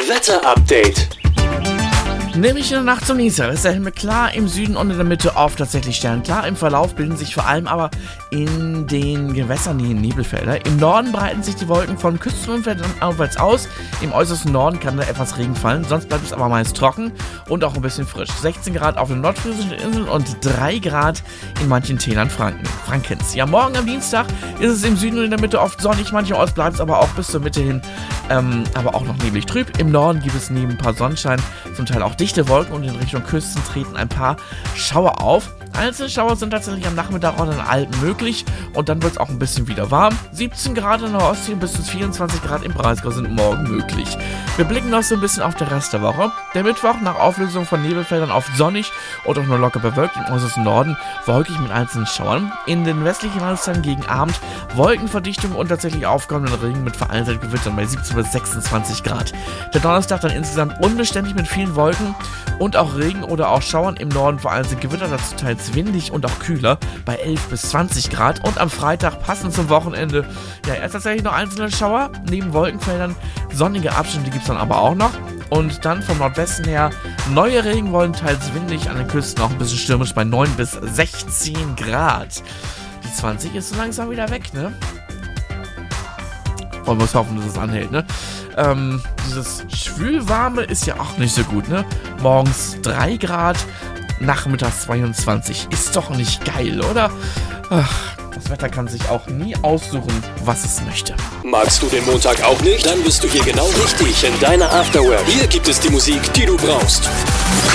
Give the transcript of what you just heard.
Wetter-Update. Nämlich in der Nacht zum Dienstag ist der Himmel klar, im Süden und in der Mitte oft tatsächlich sternklar. Im Verlauf bilden sich vor allem aber in den Gewässern die Nebelfelder. Im Norden breiten sich die Wolken von Küstenumfeldern aufwärts aus. Im äußersten Norden kann da etwas Regen fallen, sonst bleibt es aber meist trocken und auch ein bisschen frisch. 16 Grad auf den nordfriesischen Inseln und 3 Grad in manchen Tälern Frankens. Ja, morgen am Dienstag ist es im Süden und in der Mitte oft sonnig, mancherorts bleibt es aber auch bis zur Mitte hin, aber auch noch neblig trüb. Im Norden gibt es neben ein paar Sonnenschein zum Teil auch dichte Wolken und in Richtung Küsten treten ein paar Schauer auf. Einzelne Schauer sind tatsächlich am Nachmittag auch in den Alpen möglich und dann wird es auch ein bisschen wieder warm. 17 Grad in der Ostsee bis zu 24 Grad im Breisgau sind morgen möglich. Wir blicken noch so ein bisschen auf den Rest der Woche. Der Mittwoch nach Auflösung von Nebelfeldern oft sonnig und auch nur locker bewölkt. Im äußersten Norden wolkig mit einzelnen Schauern. In den westlichen Landesteilen gegen Abend Wolkenverdichtung und tatsächlich aufkommenden Regen mit vereinzelten Gewittern bei 17 bis 26 Grad. Der Donnerstag dann insgesamt unbeständig mit vielen Wolken und auch Regen oder auch Schauern im Norden, vereinzelt Gewitter, dazu teils windig und auch kühler bei 11 bis 20 Grad. Und am Freitag, passend zum Wochenende, ja, erst tatsächlich noch einzelne Schauer, neben Wolkenfeldern, sonnige Abstände gibt es dann aber auch noch. Und dann vom Nordwesten her neue Regenwolken, teils windig, an den Küsten auch ein bisschen stürmisch bei 9 bis 16 Grad. Die 20 ist so langsam wieder weg, ne? Wollen wir es hoffen, dass es anhält, ne? Dieses Schwülwarme ist ja auch nicht so gut, ne? Morgens 3 Grad, nachmittags 22. Ist doch nicht geil, oder? Ach, das Wetter kann sich auch nie aussuchen, was es möchte. Magst du den Montag auch nicht? Dann bist du hier genau richtig in deiner Afterwork. Hier gibt es die Musik, die du brauchst.